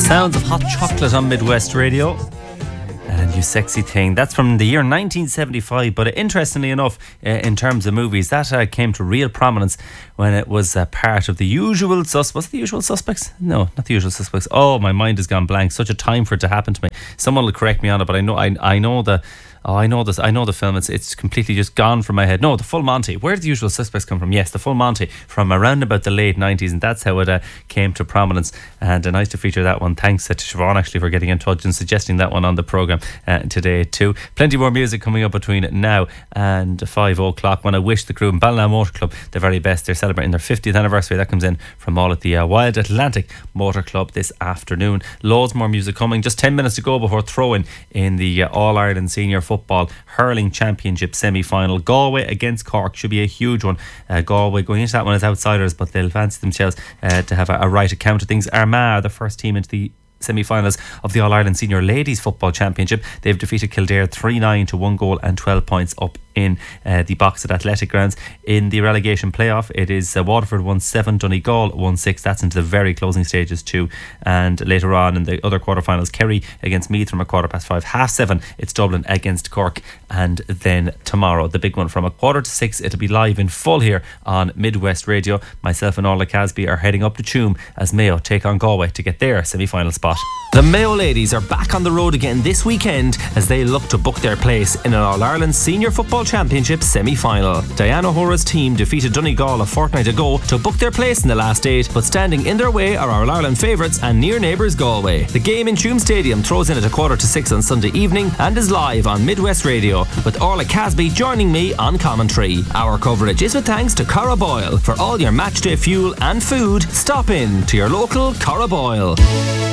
Sounds of Hot Chocolate on Midwest Radio. And You Sexy Thing. That's from the year 1975. But interestingly enough, in terms of movies, that came to real prominence when it was part of The Usual Suspects. Was it The Usual Suspects? No, not The Usual Suspects. Oh, my mind has gone blank. Such a time for it to happen to me. Someone will correct me on it, but I know the... Oh, I know this. I know the film. It's completely just gone from my head. No, The Full Monty. Where did The Usual Suspects come from? Yes, The Full Monty, from around about the late 90s, and that's how it came to prominence. And nice to feature that one. Thanks to Siobhan actually for getting in touch and suggesting that one on the programme today too. Plenty more music coming up between now and 5 o'clock when I wish the crew in Ballina Motor Club the very best. They're celebrating their 50th anniversary. That comes in from all at the Wild Atlantic Motor Club this afternoon. Loads more music coming. Just 10 minutes to go before throwing in the All-Ireland Senior Football Hurling Championship semi-final. Galway against Cork should be a huge one. Galway going into that one as outsiders, but they'll fancy themselves to have a right account of things. Armagh, the first team into the semi-finals of the All-Ireland Senior Ladies Football Championship. They've defeated Kildare 3-9 to 1 goal and 12 points up in the box at Athletic Grounds. In the relegation playoff, it is Waterford 1-7, Donegal 1-6. That's into the very closing stages too. And later on in the other quarterfinals, Kerry against Meath from 5:15. 7:30 it's Dublin against Cork. And then tomorrow, the big one from 5:45, it'll be live in full here on Midwest Radio. Myself and Orla Casby are heading up to Tuam as Mayo take on Galway to get their semi-final spot. The Mayo ladies are back on the road again this weekend as they look to book their place in an All-Ireland Senior Football Championship semi-final. Diana O'Hara's team defeated Donegal a fortnight ago to book their place in the last 8, but standing in their way are our All-Ireland favourites and near neighbours Galway. The game in Tuam Stadium throws in at 5:45 on Sunday evening and is live on Midwest Radio, with Orla Casby joining me on commentary. Our coverage is with thanks to Cara Boyle. For all your matchday fuel and food, stop in to your local Cara Boyle.